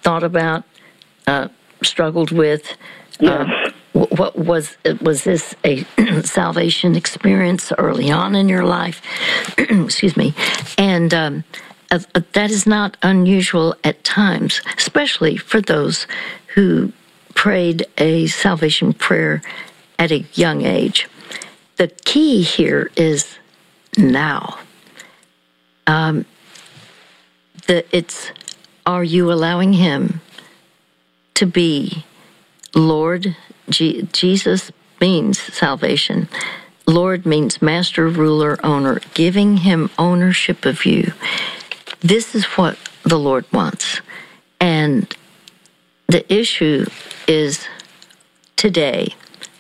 thought about, struggled with? Yes. What was this a salvation experience early on in your life? Excuse me. And that is not unusual at times, especially for those who prayed a salvation prayer at a young age. The key here is now. Are you allowing him to be Lord? Jesus means salvation. Lord means master, ruler, owner, giving him ownership of you. This is what the Lord wants. And the issue is today,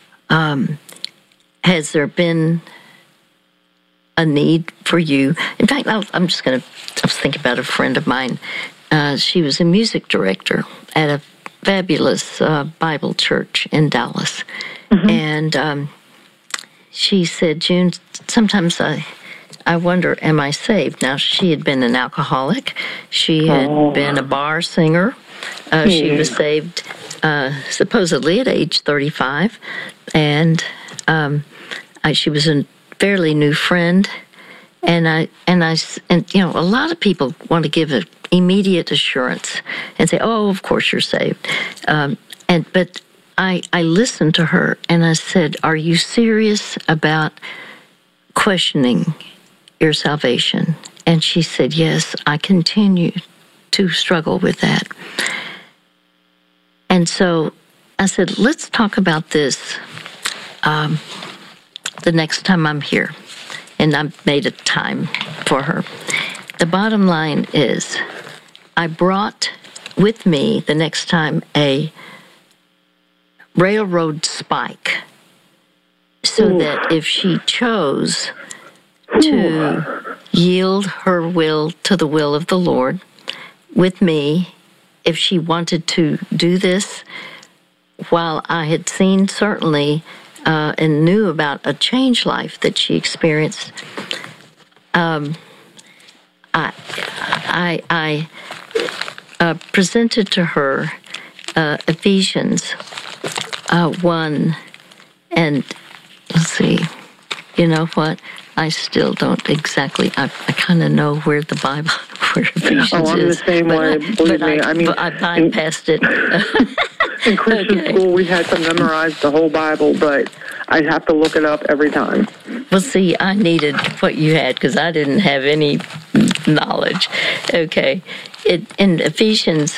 has there been a need for you? In fact, I was thinking about a friend of mine. She was a music director at a fabulous Bible church in Dallas. Mm-hmm. And she said, June, sometimes I wonder, am I saved? Now, she had been an alcoholic. She had been a bar singer. She was saved supposedly at age 35. And she was a fairly new friend. And you know, a lot of people want to give an immediate assurance and say, "Oh, of course you're saved." But I listened to her and I said, "Are you serious about questioning your salvation?" And she said, "Yes, I continue to struggle with that." And so I said, "Let's talk about this the next time I'm here." And I made a time for her. The bottom line is, I brought with me the next time a railroad spike so that if she chose to yield her will to the will of the Lord with me, if she wanted to do this, while I had seen certainly and knew about a changed life that she experienced, I presented to her Ephesians 1, and let's see, you know what? I still don't exactly. I kind of know where the Bible, where Ephesians is. I'm the same way. Believe me. I bypassed it. In Christian school, we had to memorize the whole Bible, but I'd have to look it up every time. Well, see, I needed what you had because I didn't have any knowledge. Okay. In Ephesians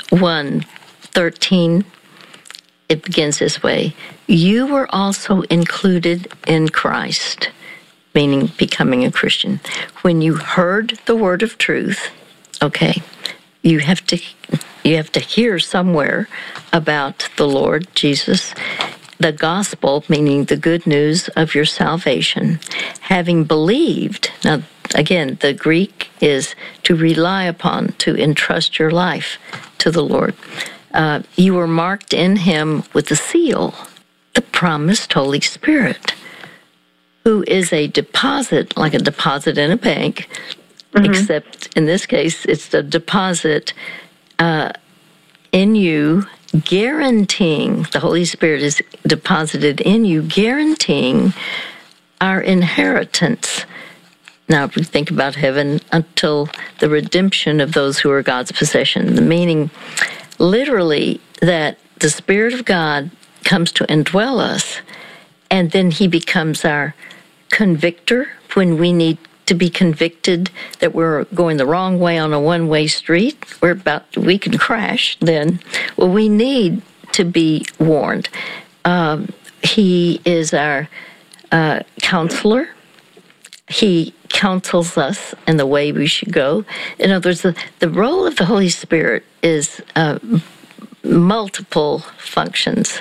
1:13, it begins this way. You were also included in Christ, meaning becoming a Christian. When you heard the word of truth, okay, you have to hear somewhere about the Lord Jesus, the gospel, meaning the good news of your salvation, having believed. Now, again, the Greek is to rely upon, to entrust your life to the Lord. You were marked in him with the seal, the promised Holy Spirit, who is a deposit, like a deposit in a bank, except in this case, it's the deposit in you, guaranteeing, the Holy Spirit is deposited in you, guaranteeing our inheritance. Now, if we think about heaven, until the redemption of those who are God's possession, the meaning literally that the Spirit of God comes to indwell us, and then he becomes our convictor when we need to be convicted that we're going the wrong way on a one-way street. We can crash then. Well, we need to be warned. He is our counselor. He counsels us in the way we should go. In other words, the role of the Holy Spirit is multiple functions,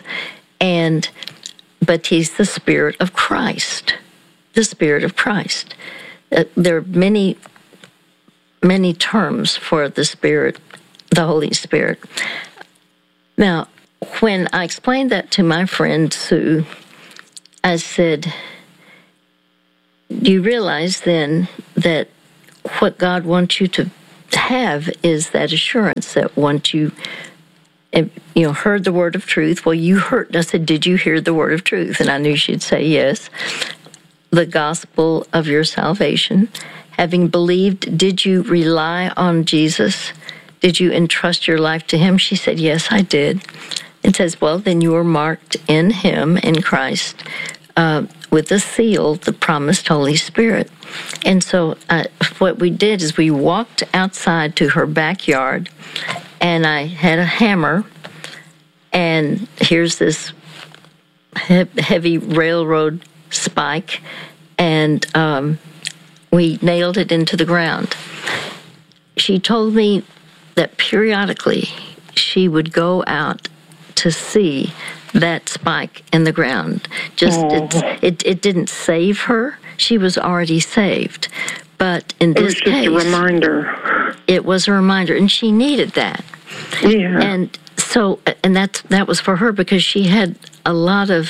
but he's the Spirit of Christ. The Spirit of Christ. There are many, many terms for the Spirit, the Holy Spirit. Now, when I explained that to my friend Sue, I said, do you realize then that what God wants you to have is that assurance that once you heard the word of truth. Well, you heard. I said, did you hear the word of truth? And I knew she'd say yes. The gospel of your salvation. Having believed, did you rely on Jesus? Did you entrust your life to him? She said, yes, I did. It says, well, then you are marked in him, in Christ, with a seal, the promised Holy Spirit. And so what we did is we walked outside to her backyard, and I had a hammer, and here's this heavy railroad spike, and we nailed it into the ground. She told me that periodically she would go out to see that spike in the ground. It didn't save her. She was already saved. But in this case, it was just a reminder. It was a reminder, and she needed that. Yeah. And so, and that was for her because she had a lot of,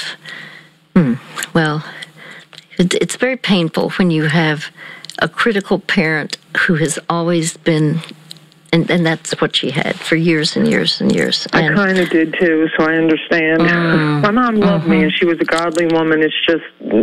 it's very painful when you have a critical parent who has always been, and that's what she had for years and years and years. I kind of did too, so I understand. My mom loved me, and she was a godly woman. It's just,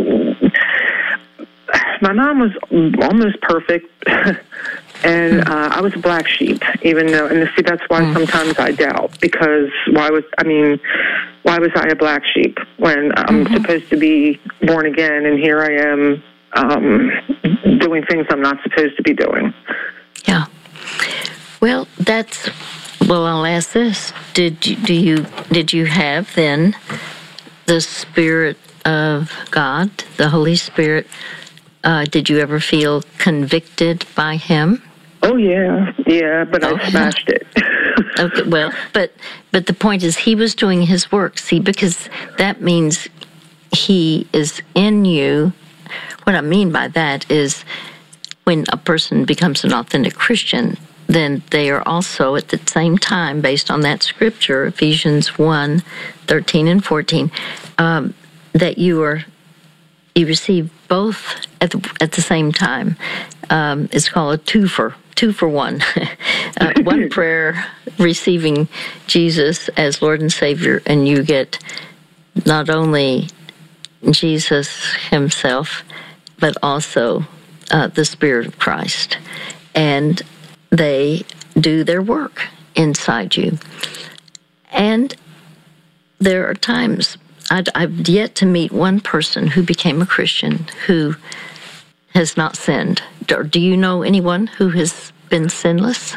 my mom was almost perfect, and I was a black sheep, even though, and see, that's why sometimes I doubt, because why was I a black sheep when I'm supposed to be born again, and here I am doing things I'm not supposed to be doing? Yeah. Well, I'll ask this. Did you have then the Spirit of God, the Holy Spirit? Did you ever feel convicted by him? Oh, yeah, but I smashed it. Okay, well, but the point is he was doing his work, see, because that means he is in you. What I mean by that is when a person becomes an authentic Christian, then they are also at the same time, based on that scripture, Ephesians 1:13 and 14, that you receive both at the same time. It's called a two for one. One prayer, receiving Jesus as Lord and Savior, and you get not only Jesus himself, but also the Spirit of Christ. And they do their work inside you. And there are times, I've yet to meet one person who became a Christian who has not sinned. Do you know anyone who has been sinless?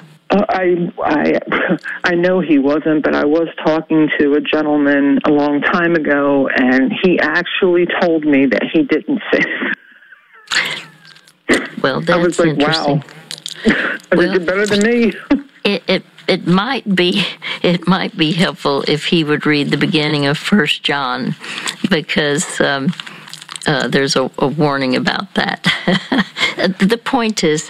I know he wasn't, but I was talking to a gentleman a long time ago, and he actually told me that he didn't sin. Well, that's I was like, interesting. Wow. Well, did better than me. It might be helpful if he would read the beginning of 1 John, because there's a warning about that. The point is,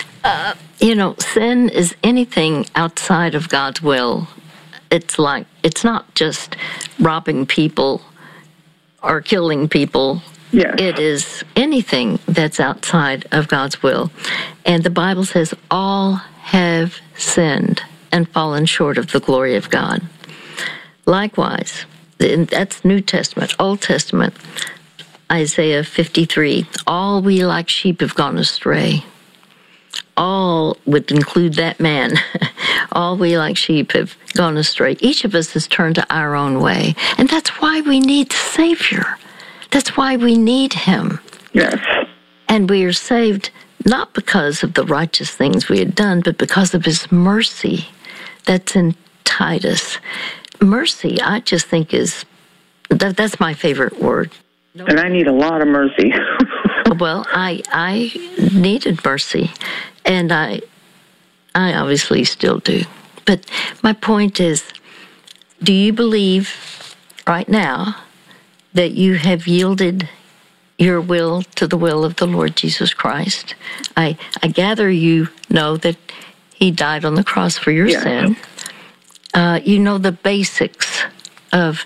sin is anything outside of God's will. It's not just robbing people or killing people. Yes. It is anything that's outside of God's will. And the Bible says all have sinned and fallen short of the glory of God. Likewise, that's New Testament. Old Testament, Isaiah 53, all we like sheep have gone astray. All would include that man. All we like sheep have gone astray. Each of us has turned to our own way. And that's why we need the Savior. That's why we need him. Yes. And we are saved not because of the righteous things we had done, but because of his mercy. That's in Titus. Mercy, I just think that's my favorite word. And I need a lot of mercy. Well, I needed mercy, and I obviously still do. But my point is, do you believe right now that you have yielded your will to the will of the Lord Jesus Christ? I gather you know that he died on the cross for your sin. You know the basics of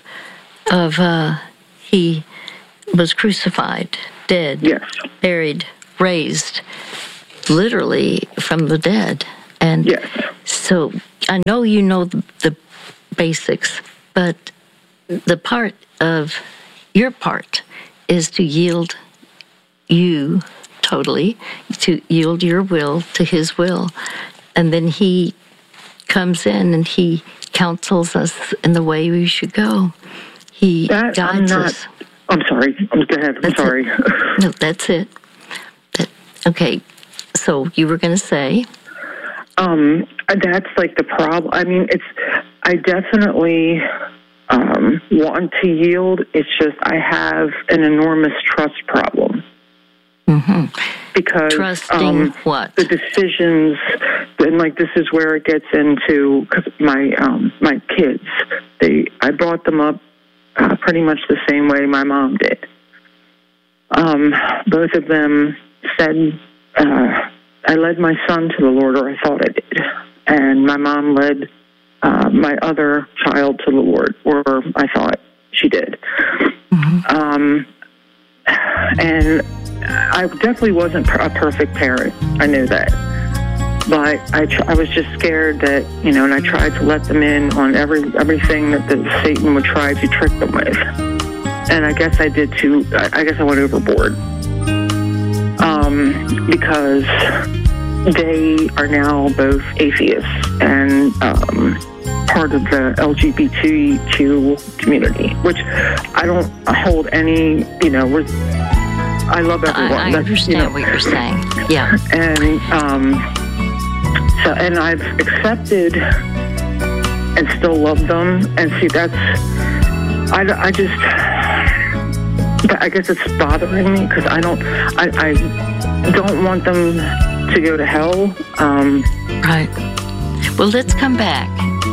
he was crucified, dead, yes, buried, raised, literally from the dead. And yes. So I know you know the basics, but the part of your part is to yield you totally, to yield your will to his will. And then he comes in and he counsels us in the way we should go. He guides us. I'm sorry. Go ahead. I'm sorry. No, that's it. Okay. So you were going to say? That's like the problem. I mean, I definitely want to yield. It's just I have an enormous trust problem. Mm-hmm. Because trusting what? The decisions, and like this is where it gets into, because my kids, I brought them up pretty much the same way my mom did. Both of them said, I led my son to the Lord, or I thought I did. And my mom led my other child to the Lord, or I thought she did. Mm-hmm. And I definitely wasn't a perfect parent. I knew that. But I was just scared that, and I tried to let them in on everything that Satan would try to trick them with. And I guess I did too. I guess I went overboard. Because they are now both atheists and part of the LGBTQ community, which I don't hold any, I love everyone. I understand what you're saying. Yeah. And and I've accepted and still love them. And see, I guess it's bothering me because I don't want them to go to hell. Right. Well, let's come back.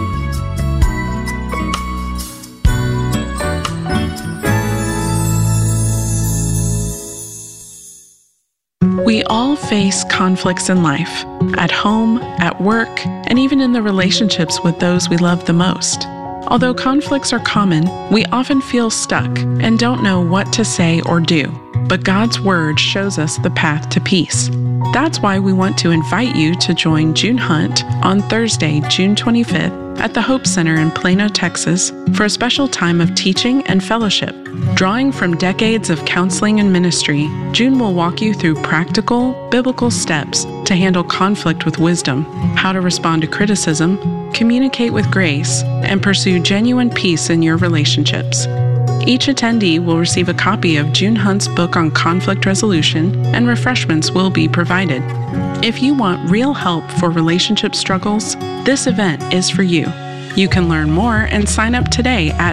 We all face conflicts in life, at home, at work, and even in the relationships with those we love the most. Although conflicts are common, we often feel stuck and don't know what to say or do. But God's Word shows us the path to peace. That's why we want to invite you to join June Hunt on Thursday, June 25th at the Hope Center in Plano, Texas for a special time of teaching and fellowship. Drawing from decades of counseling and ministry, June will walk you through practical, biblical steps to handle conflict with wisdom, how to respond to criticism, communicate with grace, and pursue genuine peace in your relationships. Each attendee will receive a copy of June Hunt's book on conflict resolution, and refreshments will be provided. If you want real help for relationship struggles, this event is for you. You can learn more and sign up today at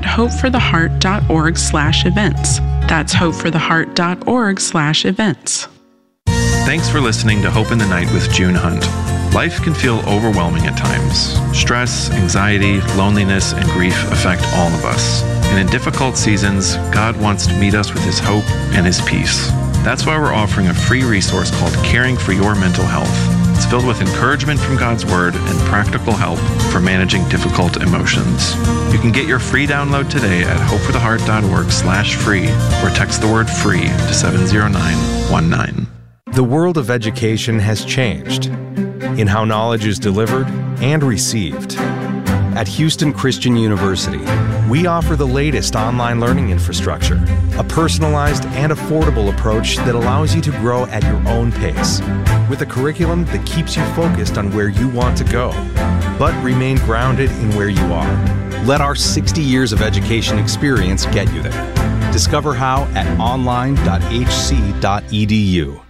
hopefortheheart.org/events. That's hopefortheheart.org/events. Thanks for listening to Hope in the Night with June Hunt. Life can feel overwhelming at times. Stress, anxiety, loneliness, and grief affect all of us. And in difficult seasons, God wants to meet us with His hope and His peace. That's why we're offering a free resource called Caring for Your Mental Health. It's filled with encouragement from God's Word and practical help for managing difficult emotions. You can get your free download today at hopefortheheart.org/free or text the word FREE to 70919. The world of education has changed in how knowledge is delivered and received. At Houston Christian University, we offer the latest online learning infrastructure, a personalized and affordable approach that allows you to grow at your own pace, with a curriculum that keeps you focused on where you want to go, but remain grounded in where you are. Let our 60 years of education experience get you there. Discover how at online.hc.edu.